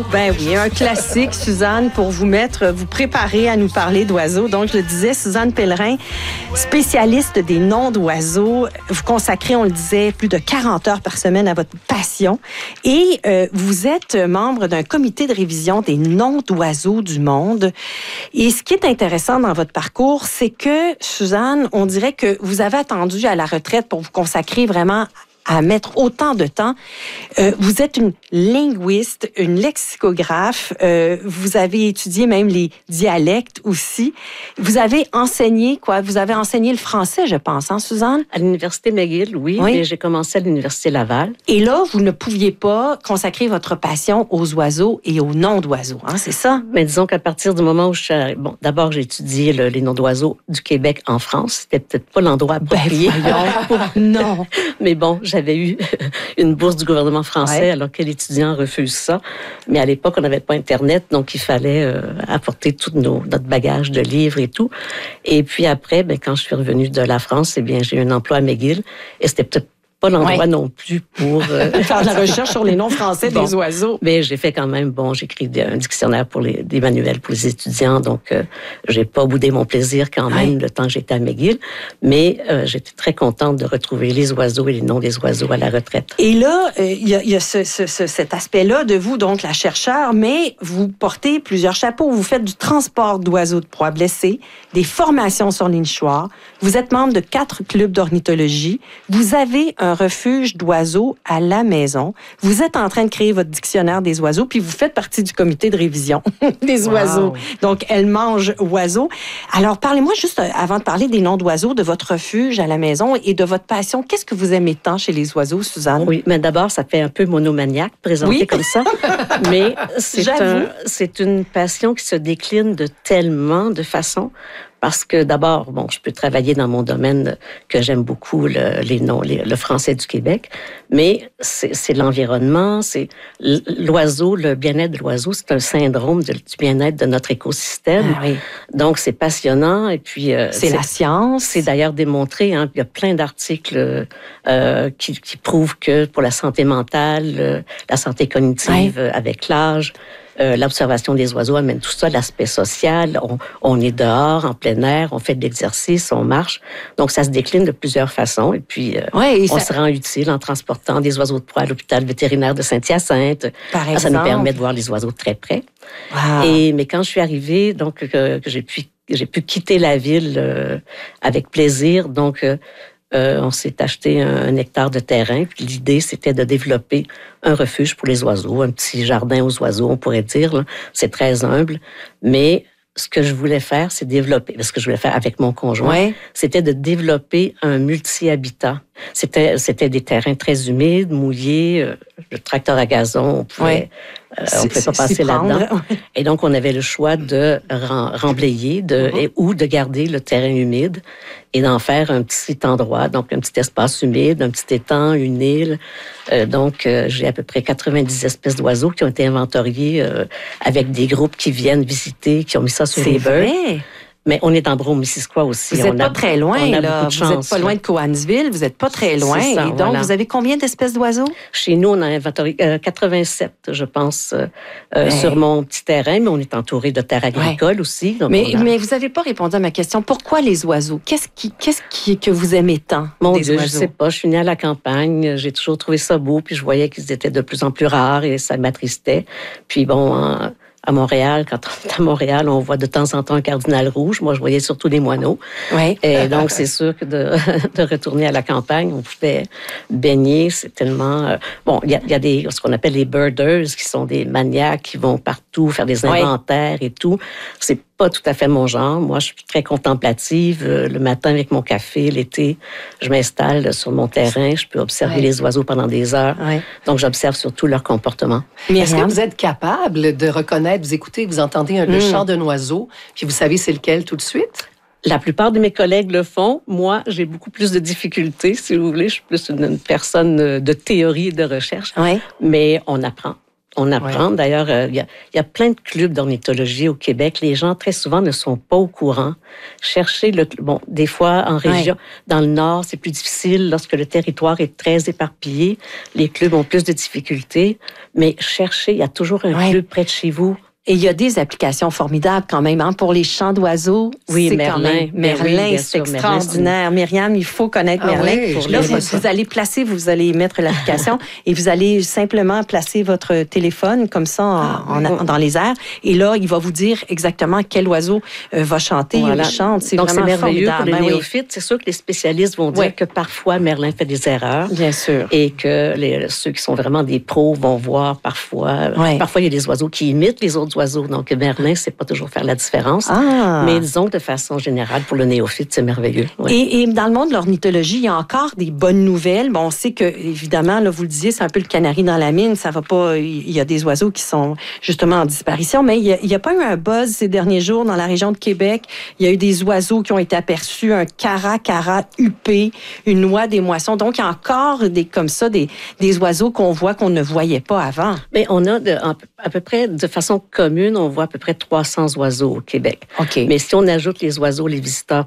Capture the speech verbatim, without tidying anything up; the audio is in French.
Ben oui, un classique, Suzanne, pour vous mettre, vous préparer à nous parler d'oiseaux. Donc, je le disais, Suzanne Pellerin, spécialiste des noms d'oiseaux. Vous consacrez, on le disait, plus de quarante heures par semaine à votre passion. Et euh, vous êtes membre d'un comité de révision des noms d'oiseaux du monde. Et ce qui est intéressant dans votre parcours, c'est que, Suzanne, on dirait que vous avez attendu à la retraite pour vous consacrer vraiment à mettre autant de temps. Euh, vous êtes une linguiste, une lexicographe. Euh, vous avez étudié même les dialectes aussi. Vous avez enseigné quoi? Vous avez enseigné le français, je pense, hein, Suzanne? À l'Université McGill, oui. oui. Mais j'ai commencé à l'Université Laval. Et là, vous ne pouviez pas consacrer votre passion aux oiseaux et aux noms d'oiseaux, hein, c'est ça? Mais disons qu'à partir du moment où je suis... Bon, d'abord, j'ai étudié le, les noms d'oiseaux du Québec en France. C'était peut-être pas l'endroit approprié. Ben, non. Mais bon, j'avais eu une bourse du gouvernement français, ouais. Alors quel étudiant refuse ça? Mais à l'époque, on n'avait pas Internet, donc il fallait euh, apporter tout nos, notre bagage de livres et tout. Et puis après, ben, quand je suis revenue de la France, eh bien, j'ai eu un emploi à McGill, et c'était peut-être pas l'endroit ouais. non plus pour... Euh... faire de la recherche sur les noms français bon, des oiseaux. Mais j'ai fait quand même, bon, j'ai écrit un dictionnaire pour les, des manuels pour les étudiants, donc euh, j'ai pas boudé mon plaisir quand même ouais. le temps que j'étais à McGill, mais euh, j'étais très contente de retrouver les oiseaux et les noms des oiseaux à la retraite. Et là, il euh, y a, y a ce, ce, ce, cet aspect-là de vous, donc la chercheure, mais vous portez plusieurs chapeaux. Vous faites du transport d'oiseaux de proie blessés, des formations sur les nichoirs, vous êtes membre de quatre clubs d'ornithologie, vous avez un un refuge d'oiseaux à la maison. Vous êtes en train de créer votre dictionnaire des oiseaux, puis vous faites partie du comité de révision des wow. oiseaux. Donc, Elle mange oiseaux. Alors, parlez-moi juste, avant de parler des noms d'oiseaux, de votre refuge à la maison et de votre passion. Qu'est-ce que vous aimez tant chez les oiseaux, Suzanne? Oui, mais d'abord, ça fait un peu monomaniaque, présenté oui. comme ça. Mais c'est, un, c'est une passion qui se décline de tellement de façons. Parce que d'abord, bon, je peux travailler dans mon domaine que j'aime beaucoup, le, les noms, les, le français du Québec, mais c'est, c'est l'environnement, c'est l'oiseau, le bien-être de l'oiseau, c'est un syndrome de, du bien-être de notre écosystème. Ah oui. Donc, c'est passionnant. Et puis, euh, c'est, c'est la science. C'est d'ailleurs démontré, hein, il y a plein d'articles euh, qui, qui prouvent que pour la santé mentale, euh, la santé cognitive oui. euh, avec l'âge, Euh, l'observation des oiseaux amène tout ça, l'aspect social. On, on est dehors, en plein air, on fait de l'exercice, on marche. Donc, ça se décline de plusieurs façons. Et puis, euh, ouais, et on ça... se rend utile en transportant des oiseaux de proie à l'hôpital vétérinaire de Saint-Hyacinthe. Par exemple. Ça nous permet de voir les oiseaux de très près. Wow. Et, mais quand je suis arrivée, donc, que, que j'ai pu, j'ai pu quitter la ville euh, avec plaisir, donc... Euh, Euh, on s'est acheté un, un hectare de terrain. Puis l'idée, c'était de développer un refuge pour les oiseaux, un petit jardin aux oiseaux, on pourrait dire. Là. C'est très humble. Mais ce que je voulais faire, c'est développer, ce que je voulais faire avec mon conjoint, ouais. c'était de développer un multi-habitat. C'était, c'était des terrains très humides, mouillés, euh, le tracteur à gazon, on pouvait, ouais. euh, on pouvait pas passer là-dedans. Et donc, on avait le choix de rem- remblayer de, mm-hmm. et, ou de garder le terrain humide et d'en faire un petit endroit, donc un petit espace humide, un petit étang, une île. Euh, donc, euh, j'ai à peu près quatre-vingt-dix espèces d'oiseaux qui ont été inventoriées euh, avec des groupes qui viennent visiter, qui ont mis ça sur C'est les vrai. birds. Mais on est en Brome-Missisquoi aussi. Vous n'êtes pas a, très loin, là. Vous n'êtes pas loin de Cowansville, vous n'êtes pas très loin. Ça, et donc, voilà. Vous avez combien d'espèces d'oiseaux? Chez nous, on a inventorié euh, quatre-vingt-sept, je pense, euh, ouais. sur mon petit terrain, mais on est entouré de terres agricoles ouais. aussi. Donc mais, a... mais vous n'avez pas répondu à ma question. Pourquoi les oiseaux? Qu'est-ce qui, qu'est-ce qui que vous aimez tant Mon des Dieu, oiseaux? Je ne sais pas. Je suis née à la campagne. J'ai toujours trouvé ça beau, puis je voyais qu'ils étaient de plus en plus rares et ça m'attristait. Puis bon... Hein, à Montréal, quand on est à Montréal, on voit de temps en temps un cardinal rouge. Moi, je voyais surtout des moineaux. Oui. Et donc, c'est sûr que de, de retourner à la campagne, on pouvait baigner. C'est tellement... Euh, bon, il y a, y a des, ce qu'on appelle les birders, qui sont des maniaques qui vont partout faire des inventaires oui. et tout. C'est pas tout à fait mon genre. Moi, je suis très contemplative. Le matin, avec mon café, l'été, je m'installe sur mon terrain. Je peux observer oui. les oiseaux pendant des heures. Oui. Donc, j'observe surtout leur comportement. Mais est-ce que vous êtes capable de reconnaître, vous écoutez, vous entendez un, mm. le chant d'un oiseau, puis vous savez c'est lequel tout de suite? La plupart de mes collègues le font. Moi, j'ai beaucoup plus de difficultés, si vous voulez. Je suis plus une, une personne de théorie et de recherche. Oui. Mais on apprend. On apprend. Ouais. D'ailleurs, il euh, y, y a plein de clubs d'ornithologie au Québec. Les gens, très souvent, ne sont pas au courant. Chercher le... Bon, des fois, en région, ouais. dans le Nord, c'est plus difficile lorsque le territoire est très éparpillé. Les clubs ont plus de difficultés. Mais cherchez, il y a toujours un ouais. club près de chez vous. Et il y a des applications formidables quand même. Hein, pour les chants d'oiseaux, oui, c'est Merlin. Quand même, Merlin, oui, c'est sûr, extraordinaire. Merlin, Myriam, il faut connaître ah, Merlin. Oui, là, vous, vous allez placer, vous allez mettre l'application et vous allez simplement placer votre téléphone comme ça en, ah, oui. en, dans les airs. Et là, il va vous dire exactement quel oiseau euh, va chanter voilà. ou chante. C'est Donc, vraiment c'est merveilleux formidable. pour les néophytes. Oui. C'est sûr que les spécialistes vont dire oui. que parfois, Merlin fait des erreurs. Bien sûr. Et que les, ceux qui sont vraiment des pros vont voir parfois... Oui. Parfois, il y a des oiseaux qui imitent les autres oiseaux. Donc, Merlin, c'est pas toujours faire la différence. Ah. Mais disons que de façon générale, pour le néophyte, c'est merveilleux. Oui. Et, et dans le monde de l'ornithologie, il y a encore des bonnes nouvelles. Bon, on sait que, évidemment, là, vous le disiez, c'est un peu le canari dans la mine. Ça va pas. Il y a des oiseaux qui sont justement en disparition, mais il n'y a, a pas eu un buzz ces derniers jours dans la région de Québec. Il y a eu des oiseaux qui ont été aperçus, un caracara huppé, une oie des moissons. Donc, il y a encore des comme ça, des, des oiseaux qu'on voit qu'on ne voyait pas avant. Mais on a de, à peu près de façon commune, on voit à peu près trois cents oiseaux au Québec. Okay. Mais si on ajoute les oiseaux, les visiteurs